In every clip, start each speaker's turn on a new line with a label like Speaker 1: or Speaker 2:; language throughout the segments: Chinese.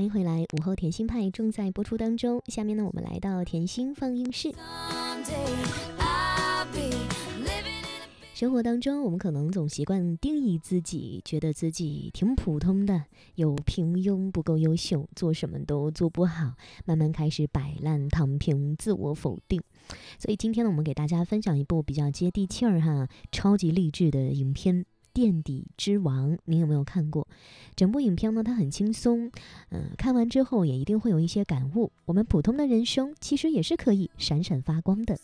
Speaker 1: 迎回来，午后甜心派正在播出当中。下面呢，我们来到甜心放映室。生活当中，我们可能总习惯定义自己，觉得自己挺普通的，又平庸，不够优秀，做什么都做不好，慢慢开始摆烂、躺平、自我否定。所以今天呢，我们给大家分享一部比较接地气儿超级励志的影片《垫底之王》，您有没有看过？整部影片呢，它很轻松，看完之后也一定会有一些感悟。我们普通的人生其实也是可以闪闪发光的。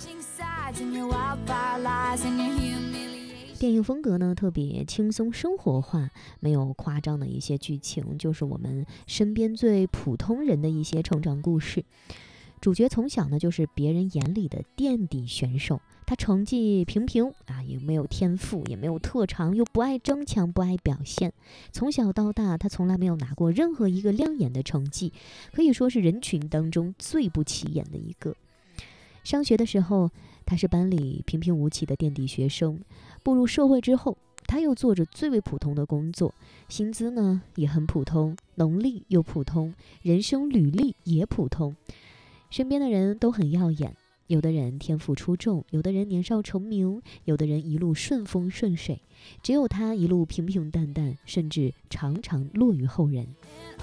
Speaker 1: 电影风格呢特别轻松生活化，没有夸张的一些剧情，就是我们身边最普通人的一些成长故事。主角从小呢就是别人眼里的垫底选手，他成绩平平也没有天赋，也没有特长，又不爱争强，不爱表现。从小到大，他从来没有拿过任何一个亮眼的成绩，可以说是人群当中最不起眼的一个。上学的时候，他是班里平平无奇的垫底学生，步入社会之后，他又做着最为普通的工作，薪资呢也很普通，能力又普通，人生履历也普通。身边的人都很耀眼，有的人天赋出众，有的人年少成名，有的人一路顺风顺水，只有他一路平平淡淡，甚至常常落于后人。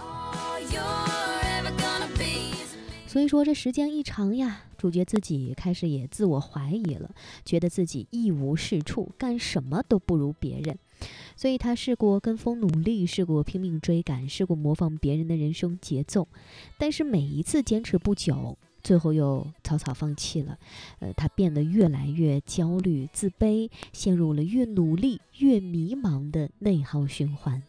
Speaker 1: 所以说这时间一长呀，主角自己开始也自我怀疑了，觉得自己一无是处，干什么都不如别人。所以他试过跟风努力，试过拼命追赶，试过模仿别人的人生节奏，但是每一次坚持不久，最后又草草放弃了。他变得越来越焦虑、自卑，陷入了越努力越迷茫的内耗循环。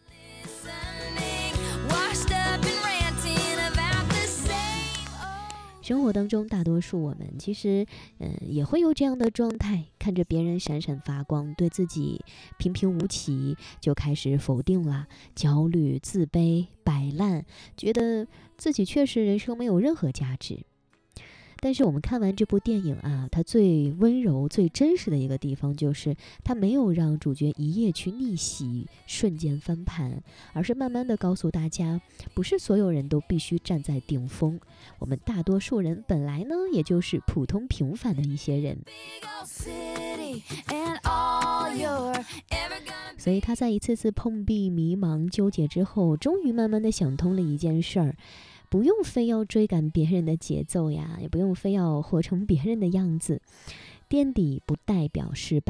Speaker 1: 生活当中，大多数我们其实也会有这样的状态，看着别人闪闪发光，对自己平平无奇就开始否定了，焦虑、自卑、摆烂，觉得自己确实人生没有任何价值。但是我们看完这部电影它最温柔最真实的一个地方，就是它没有让主角一夜去逆袭，瞬间翻盘，而是慢慢的告诉大家，不是所有人都必须站在顶峰，我们大多数人本来呢也就是普通平凡的一些人。所以他在一次次碰壁、迷茫、纠结之后，终于慢慢的想通了一件事儿，不用非要追赶别人的节奏呀，也不用非要活成别人的样子。垫底不代表失败，